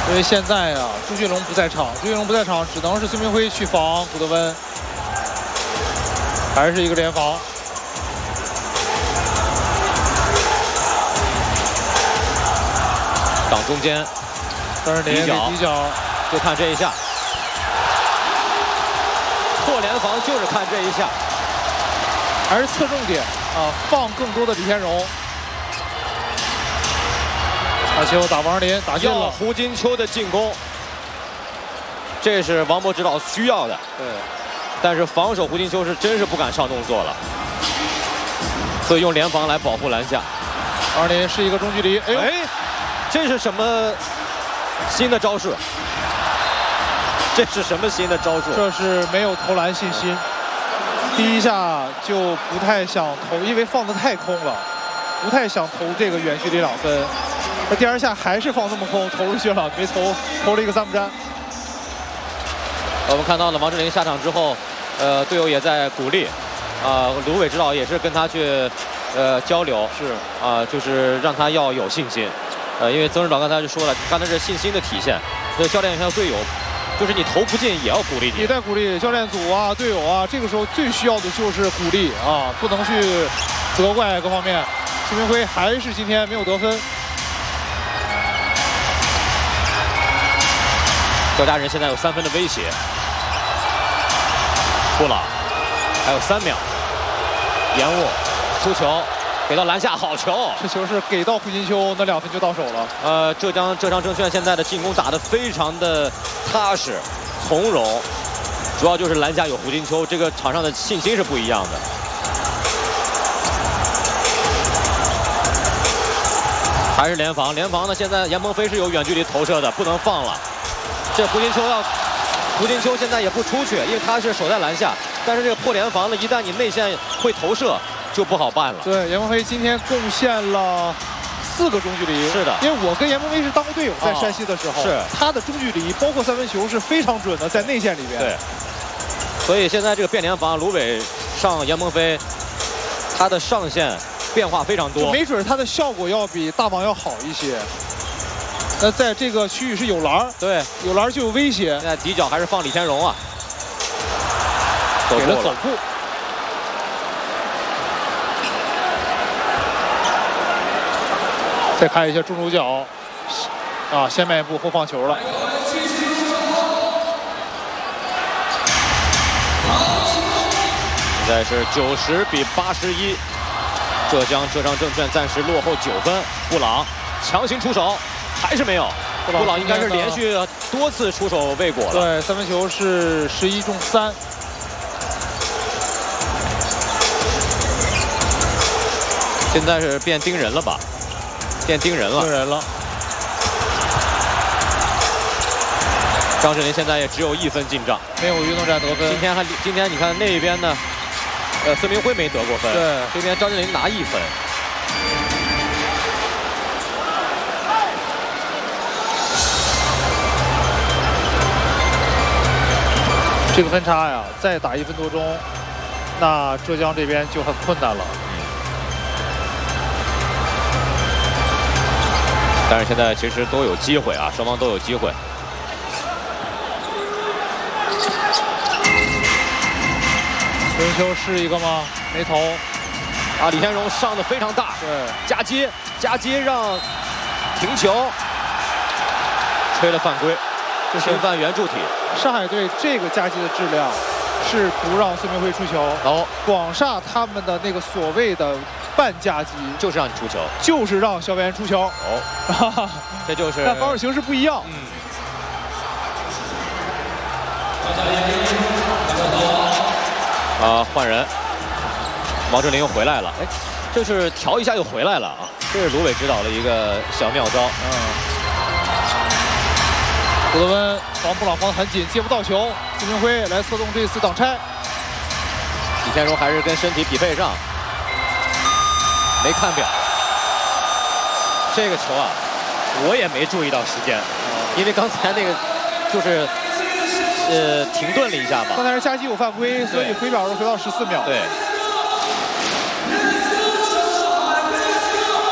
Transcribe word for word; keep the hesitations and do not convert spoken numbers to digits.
因为现在啊，朱俊龙不在场，朱俊龙不在场，只能是孙铭徽去防古德温，还是一个联防。 挡中间， 张智霖给底角， 就看这一下，破联防就是看这一下， 还是侧重点啊，放更多的李天荣。 打球打王哲林，打进了胡金秋的进攻，这是王博指导需要的。 对， 但是防守胡金秋是真是不敢上动作了，所以用联防来保护篮下。 王哲林是一个中距离，哎呦， 哎，这是什么新的招数？这是什么新的招数？ 这是没有投篮信心，第一下就不太想投，因为放得太空了，不太想投这个远距离两分。 那第二下还是放这么空，投出去了，没投，投了一个三不沾。 我们看到了王哲林下场之后，呃，队友也在鼓励，啊、呃，卢伟指导也是跟他去，呃，交流， 是啊、呃，就是让他要有信心，呃，因为曾指导刚才就说了，刚才是信心的体现，所以教练还有队友，就是你投不进也要鼓励你， 也在鼓励教练组啊、队友啊，这个时候最需要的就是鼓励啊，不能去责怪各方面。孙铭徽还是今天没有得分。 赵家人现在有三分的威胁，布朗还有三秒，延误，出球，给到篮下，好球！ 这球是给到胡金秋，那两分就到手了。 呃，浙江浙江证券现在的进攻打得非常的踏实、从容，主要就是篮下有胡金秋，这个场上的信心是不一样的。还是联防，联防呢？现在严鹏飞是有远距离投射的，不能放了。 这胡金秋要，胡金秋现在也不出去，因为他是守在篮下。但是这个破联防呢，一旦你内线会投射，就不好办了。 对，严鹏飞今天贡献了四个中距离。 是的， 因为我跟严鹏飞是当过队友，在山西的时候， 哦、是他的中距离包括三分球是非常准的，在内线里边。 对。所以现在这个变联防，卢伟上严鹏飞，他的上限变化非常多， 没准他的效果要比大王要好一些。 那在这个区域是有篮， 对， 有篮就有威胁。 现在底角还是放李天荣啊， 给了走步。再看一下中主角，啊，先迈一步后放球了。 现在是九十比八十一，浙江浙江证券暂时落后九分。布朗强行出手。 还是没有，布朗应该是连续多次出手未果了。 对，三分球是十一中三。 现在是变盯人了吧？变盯人了。 盯人了。 张智霖现在也只有一分进账， 没有运动战得分。 今天还今天你看那边呢，呃，孙铭徽没得过分。 对， 这边张智霖拿一分。 这个分差呀，再打一分多钟，那浙江这边就很困难了。 但是现在其实都有机会啊，双方都有机会。 胡金秋是一个吗？没投。 啊，李天荣上的非常大， 对， 夹接夹接让停球，吹了犯规，侵犯圆柱体。 上海队这个夹击的质量是不让孙铭徽出球。 哦， 广厦他们的那个所谓的半夹击， 就是让你出球， 就是让肖边出球。 哦，这就是。 但防守形式不一样。 嗯。啊，换人，王哲林又回来了。哎，这是调一下又回来了啊！这是卢伟指导的一个小妙招。 嗯。 古德温防布朗防得很紧，接不到球。孙铭徽来策动这次挡拆。 李天荣还是跟身体匹配上，没看表。这个球啊，我也没注意到时间，因为刚才那个就是呃停顿了一下吧。 刚才是夹击有犯规，所以回表是回到十四秒。 对。